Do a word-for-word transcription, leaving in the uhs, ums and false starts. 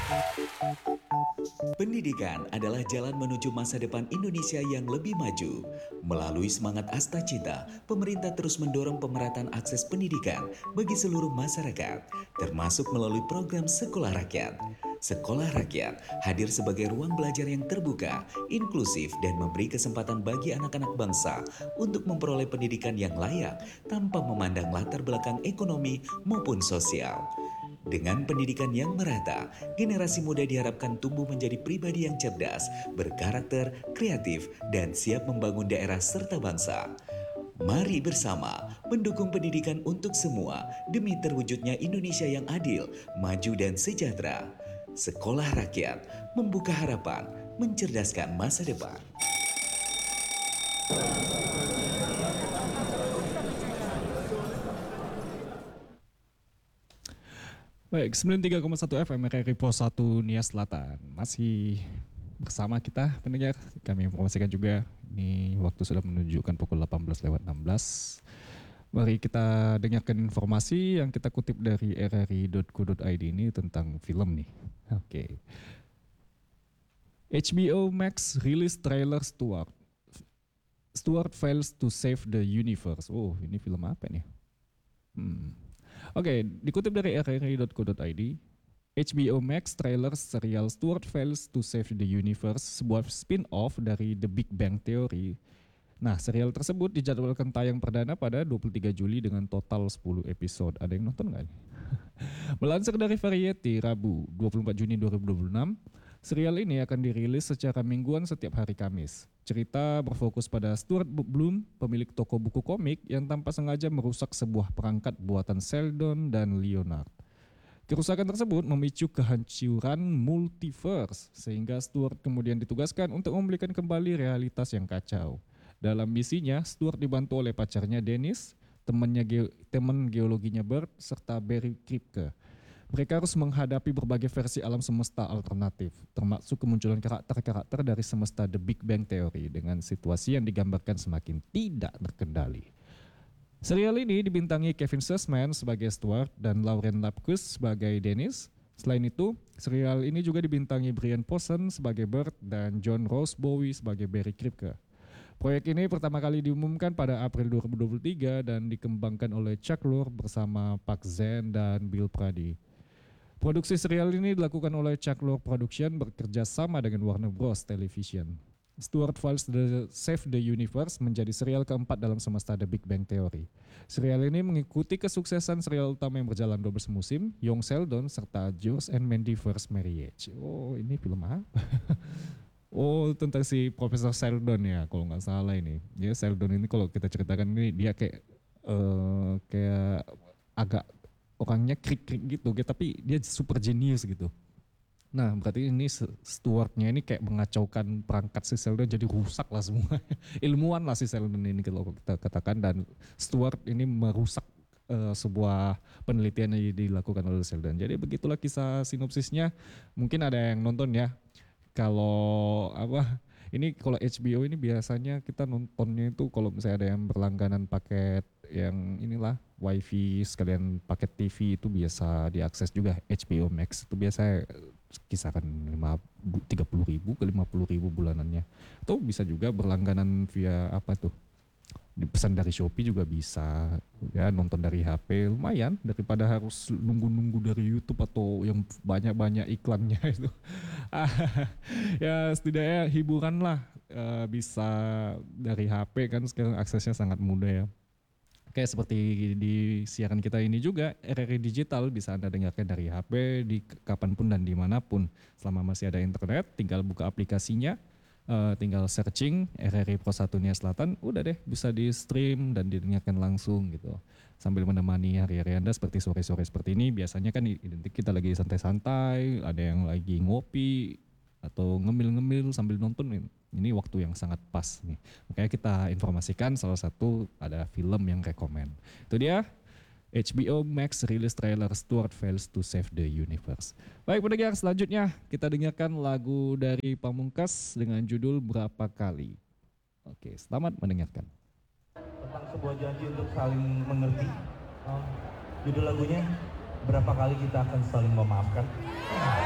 Pendidikan adalah jalan menuju masa depan Indonesia yang lebih maju. Melalui semangat Asta Cita, pemerintah terus mendorong pemerataan akses pendidikan bagi seluruh masyarakat, termasuk melalui program Sekolah Rakyat. Sekolah Rakyat hadir sebagai ruang belajar yang terbuka, inklusif, dan memberi kesempatan bagi anak-anak bangsa untuk memperoleh pendidikan yang layak tanpa memandang latar belakang ekonomi maupun sosial. Dengan pendidikan yang merata, generasi muda diharapkan tumbuh menjadi pribadi yang cerdas, berkarakter, kreatif, dan siap membangun daerah serta bangsa. Mari bersama mendukung pendidikan untuk semua demi terwujudnya Indonesia yang adil, maju, dan sejahtera. Sekolah Rakyat membuka harapan, mencerdaskan masa depan. Baik, sembilan puluh tiga koma satu F M R R I Pos satu Nias Selatan. Masih bersama kita pendengar. Kami informasikan juga ini waktu sudah menunjukkan pukul delapan belas lewat enam belas. Mari kita dengarkan informasi yang kita kutip dari r r i dot co dot i d ini tentang film nih. Oke. Okay. H B O Max rilis trailer Stuart. Stuart fails to save the universe. Oh, ini film apa nih? Hmm. Oke, okay, dikutip dari r r i dot co dot i d, H B O Max trailer serial Stuart Fails to Save the Universe, sebuah spin-off dari The Big Bang Theory. Nah, serial tersebut dijadwalkan tayang perdana pada dua puluh tiga Juli dengan total sepuluh episode. Ada yang nonton nggak nih? Melansir dari Variety, Rabu dua puluh empat Juni dua ribu dua puluh enam, serial ini akan dirilis secara mingguan setiap hari Kamis. Cerita berfokus pada Stuart Bloom, pemilik toko buku komik yang tanpa sengaja merusak sebuah perangkat buatan Sheldon dan Leonard. Kerusakan tersebut memicu kehancuran multiverse, sehingga Stuart kemudian ditugaskan untuk memulihkan kembali realitas yang kacau. Dalam misinya, Stuart dibantu oleh pacarnya Dennis, temannya ge- teman geologinya Bert, serta Barry Kripke. Mereka harus menghadapi berbagai versi alam semesta alternatif, termasuk kemunculan karakter-karakter dari semesta The Big Bang Theory dengan situasi yang digambarkan semakin tidak terkendali. Serial ini dibintangi Kevin Sussman sebagai Stuart dan Lauren Lapkus sebagai Dennis. Selain itu, serial ini juga dibintangi Brian Posehn sebagai Bert dan John Rose Bowie sebagai Barry Kripke. Proyek ini pertama kali diumumkan pada April dua ribu dua puluh tiga dan dikembangkan oleh Chuck Lorre bersama Park Zan dan Bill Prady. Produksi serial ini dilakukan oleh Chuck Lorre Production bekerja sama dengan Warner Bros. Television. Stuart Fails to Save the Universe menjadi serial keempat dalam semesta The Big Bang Theory. Serial ini mengikuti kesuksesan serial utama yang berjalan dua belas musim, Young Sheldon, serta George and Mandy First Marriage. Oh, ini film apa? Oh, tentang si Profesor Sheldon ya, kalau nggak salah ini. Ya, Sheldon ini kalau kita ceritakan ini dia kayak uh, kayak agak orangnya krik-krik gitu, tapi dia super jenius gitu. Nah, berarti ini Stuartnya ini kayak mengacaukan perangkat si Sheldon jadi rusak lah semua. Ilmuwan lah si Sheldon ini kalau kita katakan, dan Stuart ini merusak uh, sebuah penelitian yang dilakukan oleh Sheldon. Jadi begitulah kisah sinopsisnya. Mungkin ada yang nonton ya. Kalau apa? Ini kalau H B O ini biasanya kita nontonnya itu kalau misalnya ada yang berlangganan paket yang inilah wifi sekalian paket T V itu biasa diakses juga. H B O Max itu biasa kisaran tiga puluh ribu ke lima puluh ribu bulanannya. Atau bisa juga berlangganan via apa tuh, dipesan dari Shopee juga bisa ya, nonton dari H P lumayan daripada harus nunggu-nunggu dari YouTube atau yang banyak-banyak iklannya itu. Ya setidaknya hiburan lah, e, bisa dari H P kan sekarang aksesnya sangat mudah ya. Kayak seperti di siaran kita ini juga, R R I Digital bisa Anda dengarkan dari H P di kapanpun dan dimanapun. Selama masih ada internet, tinggal buka aplikasinya, uh, tinggal searching R R I Pos satu Nias Selatan, udah deh bisa di stream dan didengarkan langsung gitu. Sambil menemani hari-hari Anda seperti sore-sore seperti ini, biasanya kan identik kita lagi santai-santai, ada yang lagi ngopi, atau ngemil-ngemil sambil nonton. Ini waktu yang sangat pas nih. Makanya kita informasikan salah satu ada film yang rekomen. Itu dia H B O Max rilis trailer Stuart Fails to Save the Universe. Baik pendengar, selanjutnya kita dengarkan lagu dari Pamungkas dengan judul Berapa Kali. Oke, selamat mendengarkan. Tentang sebuah janji untuk saling mengerti. Oh, judul lagunya Berapa Kali Kita Akan Saling Memaafkan.